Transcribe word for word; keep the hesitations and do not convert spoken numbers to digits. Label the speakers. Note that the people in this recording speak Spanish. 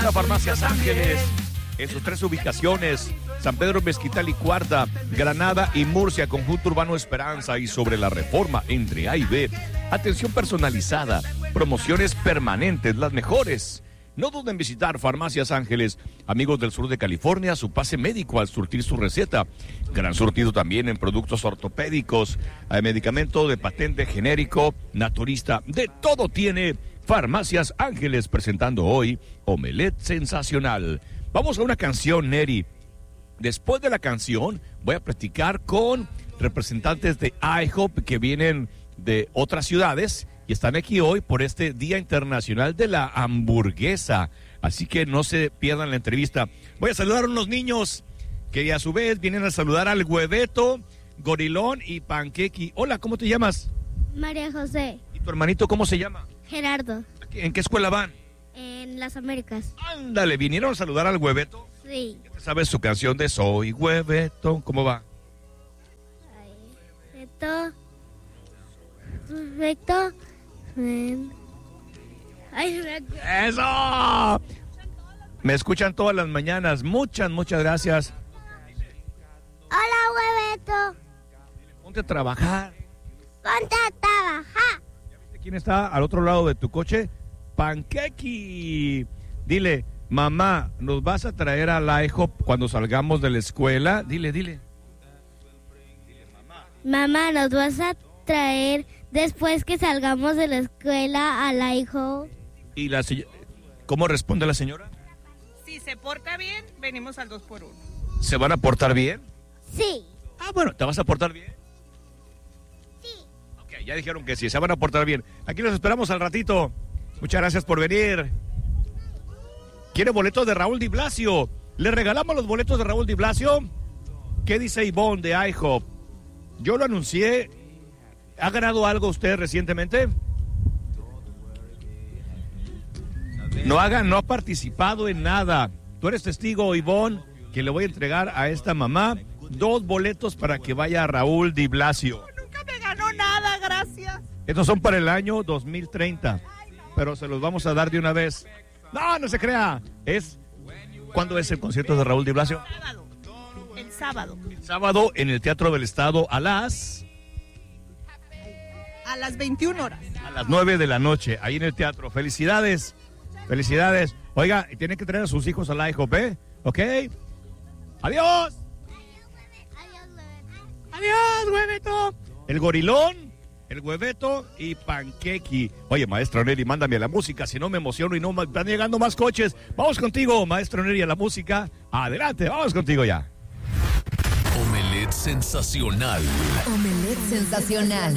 Speaker 1: a Farmacias Ángeles. En sus tres ubicaciones, San Pedro Mezquital y Cuarta, Granada y Murcia, Conjunto Urbano Esperanza y sobre la Reforma entre A y B. Atención personalizada, promociones permanentes, las mejores. No duden en visitar Farmacias Ángeles, amigos del sur de California, su pase médico al surtir su receta. Gran surtido también en productos ortopédicos, eh, medicamento de patente genérico, naturista, de todo tiene Farmacias Ángeles, presentando hoy Omelette Sensacional. Vamos a una canción, Neri. Después de la canción voy a platicar con representantes de I H O P que vienen de otras ciudades y están aquí hoy por este Día Internacional de la Hamburguesa. Así que no se pierdan la entrevista. Voy a saludar a unos niños que a su vez vienen a saludar al Hueveto, Gorilón y Panquequi. Hola, ¿cómo te llamas?
Speaker 2: María José.
Speaker 1: ¿Y tu hermanito cómo se llama?
Speaker 2: Gerardo.
Speaker 1: ¿En qué escuela van?
Speaker 2: En las Américas.
Speaker 1: Ándale, ¿vinieron a saludar al Hueveto?
Speaker 2: Sí.
Speaker 1: ¿Ya te sabes su canción de Soy Hueveto? ¿Cómo va?
Speaker 2: Perfecto. Perfecto. Ven. Ay, me...
Speaker 1: ¡Eso! Me escuchan todas las mañanas. Muchas, muchas gracias.
Speaker 2: Hola, Hueveto.
Speaker 1: Ponte a trabajar.
Speaker 2: Ponte a trabajar.
Speaker 1: ¿Ya viste quién está al otro lado de tu coche? Panquequi. Dile, mamá, ¿nos vas a traer al I H O P cuando salgamos de la escuela? Dile, dile.
Speaker 2: Mamá, ¿nos vas a traer después que salgamos de la escuela al I H O P?
Speaker 1: ¿Y la se- cómo responde la señora?
Speaker 3: Si se porta bien, venimos al dos por uno.
Speaker 1: ¿Se van a portar bien?
Speaker 2: Sí.
Speaker 1: Ah, bueno, ¿te vas a portar bien?
Speaker 2: Sí.
Speaker 1: Ok, ya dijeron que sí, se van a portar bien. Aquí los esperamos al ratito. Muchas gracias por venir. ¿Quiere boletos de Raúl Di Blasio? ¿Le regalamos los boletos de Raúl Di Blasio? ¿Qué dice Ivonne de I H O P? Yo lo anuncié. ¿Ha ganado algo usted recientemente? No haga, no ha participado en nada. Tú eres testigo, Ivonne, que le voy a entregar a esta mamá dos boletos para que vaya a Raúl Di Blasio.
Speaker 3: Nunca me ganó nada, gracias.
Speaker 1: Estos son para el año dos mil treinta, pero se los vamos a dar de una vez. No, no se crea. Es ¿cuándo es el concierto de Raúl Di Blasio?
Speaker 3: Sábado. El sábado.
Speaker 1: El sábado en el Teatro del Estado a las
Speaker 3: A las veintiuna horas.
Speaker 1: a las nueve de la noche, ahí en el teatro. Felicidades. Felicidades. Oiga, tienen que traer a sus hijos al I H O P, ¿eh? ¿Ok? Adiós. Adiós, Hueveto. El Gorilón, el Hueveto y Panquequi. Oye, maestro Neri, mándame a la música, si no me emociono y no me están llegando más coches. Vamos contigo, maestro Neri, a la música. Adelante, vamos contigo ya.
Speaker 4: Omelette sensacional.
Speaker 5: Omelette sensacional.